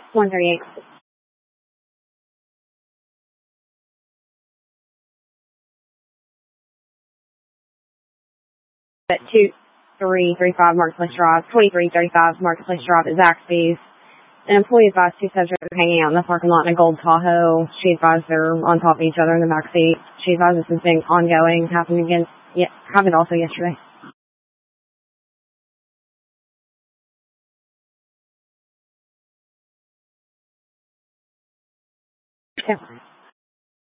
138. At 2335 Marketplace Drive, 2335 Marketplace Drive at Zaxby's. An employee advised two subjects were hanging out in the parking lot in a gold Tahoe. She advised they're on top of each other in the back seat. She advised this has been ongoing, happened also yesterday.